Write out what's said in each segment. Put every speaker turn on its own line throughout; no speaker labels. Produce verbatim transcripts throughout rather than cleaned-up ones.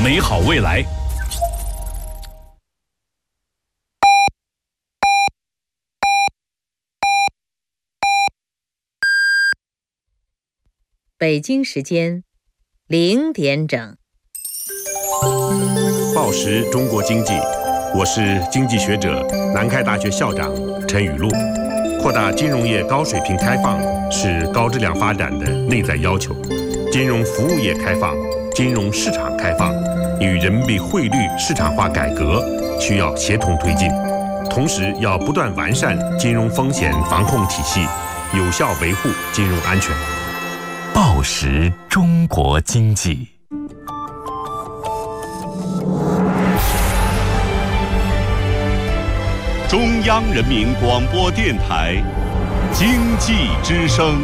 美好未来。
北京时间零点整。
报时中国经济，我是经济学者、南开大学校长陈雨露。扩大金融业高水平开放是高质量发展的内在要求。金融服务业开放、金融市场开放与人民币汇率市场化改革需要协同推进，同时要不断完善金融风险防控体系，有效维护金融安全。
报时中国经济。中央人民广播电台经济之声。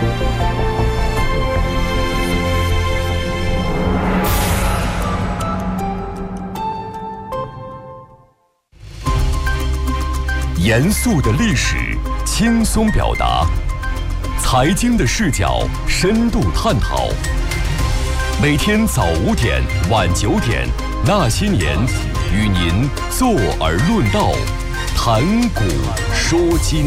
严肃的历史，轻松表达；财经的视角，深度探讨。每天早五点、晚九点，那些年，与您坐而论道。谈古说今，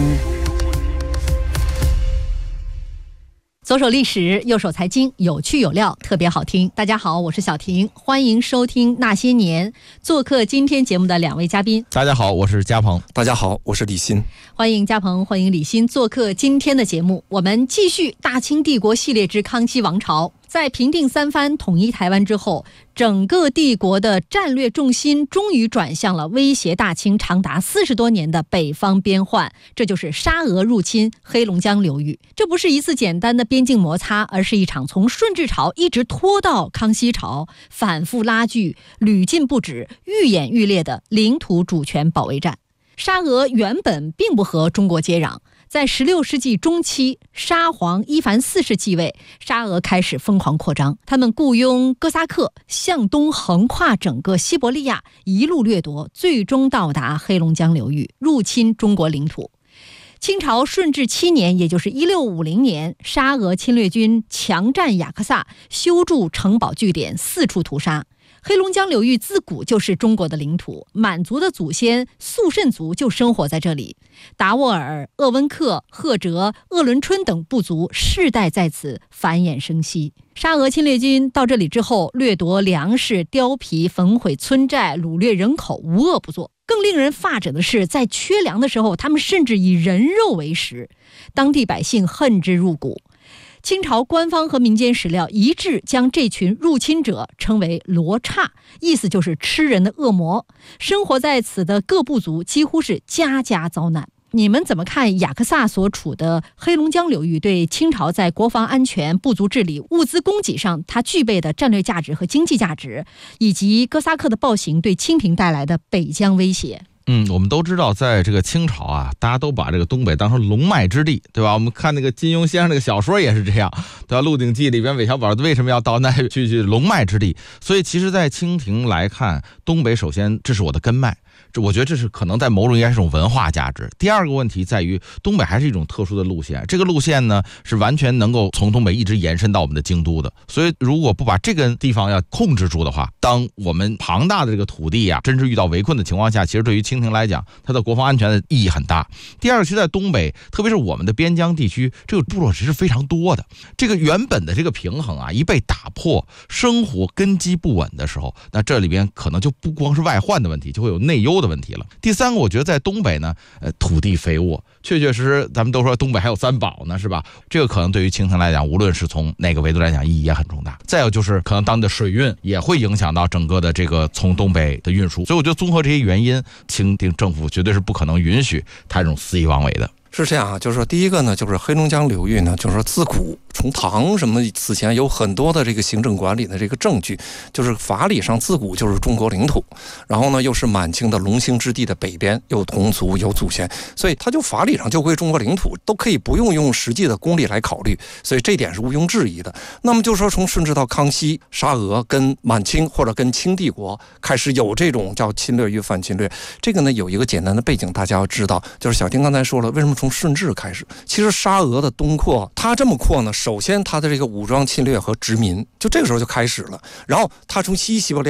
左手历史，右手财经，有趣有料，特别好听。大家好，我是小婷，欢迎收听那些年。做客今天节目的两位嘉宾，
大家好，我是嘉鹏。
大家好，我是李欣。
欢迎嘉鹏，欢迎李欣做客今天的节目。我们继续大清帝国系列之康熙王朝。在平定三藩、统一台湾之后，整个帝国的战略重心终于转向了威胁大清长达四十多年的北方边患，这就是沙俄入侵黑龙江流域。这不是一次简单的边境摩擦，而是一场从顺治朝一直拖到康熙朝，反复拉锯、屡禁不止、愈演愈烈的领土主权保卫战。沙俄原本并不和中国接壤，在十六世纪中期，沙皇伊凡四世继位，沙俄开始疯狂扩张。他们雇佣哥萨克向东横跨整个西伯利亚，一路掠夺，最终到达黑龙江流域，入侵中国领土。清朝顺治七年，也就是一六五零年，沙俄侵略军强占雅克萨，修筑城堡据点，四处屠杀。黑龙江流域自古就是中国的领土，满族的祖先肃慎族就生活在这里，达斡尔、鄂温克、赫哲、鄂伦春等部族世代在此繁衍生息。沙俄侵略军到这里之后，掠夺粮食、貂皮，焚毁村寨，掳掠人口，无恶不作。更令人发指的是，在缺粮的时候，他们甚至以人肉为食，当地百姓恨之入骨。清朝官方和民间史料一致将这群入侵者称为罗刹，意思就是吃人的恶魔。生活在此的各部族几乎是家家遭难。你们怎么看雅克萨所处的黑龙江流域对清朝在国防安全、部族治理、物资供给上它具备的战略价值和经济价值，以及哥萨克的暴行对清廷带来的北疆威胁？
嗯，我们都知道，在这个清朝啊，大家都把这个东北当成龙脉之地，对吧？我们看那个金庸先生那个小说也是这样，对吧？《鹿鼎记》里边韦小宝为什么要到那去去龙脉之地？所以其实在清廷来看，东北首先这是我的根脉，这我觉得这是可能在某种意义上是一种文化价值。第二个问题在于，东北还是一种特殊的路线，这个路线呢是完全能够从东北一直延伸到我们的京都的。所以如果不把这个地方要控制住的话，当我们庞大的这个土地啊，真是遇到围困的情况下，其实对于清廷来讲，它的国防安全的意义很大。第二个，其实在东北，特别是我们的边疆地区，这个部落值是非常多的。这个原本的这个平衡啊，一被打破，生活根基不稳的时候，那这里边可能就不光是外患的问题，就会有内忧的问题了。第三个，我觉得在东北呢，呃，土地肥沃，确确实实，咱们都说东北还有三宝呢，是吧？这个可能对于清廷来讲，无论是从哪个维度来讲，意义也很重大。再有就是，可能当地的水运也会影响到整个的这个从东北的运输。所以我觉得综合这些原因，清廷政府绝对是不可能允许他这种肆意妄为的。
是这样啊，就是说第一个呢，就是黑龙江流域呢，就是说自古从唐什么此前有很多的这个行政管理的这个证据，就是法理上自古就是中国领土，然后呢又是满清的龙兴之地的北边，有同族有祖先，所以它就法理上就归中国领土，都可以不用用实际的功力来考虑，所以这点是毋庸置疑的。那么就说从顺治到康熙，沙俄跟满清或者跟清帝国开始有这种叫侵略与反侵略，这个呢有一个简单的背景，大家要知道，就是小丁刚才说了，为什么从顺治开始，其实沙俄的东扩，它这么扩呢，首先它的这个武装侵略和殖民，就这个时候就开始了。然后它从西西伯利亚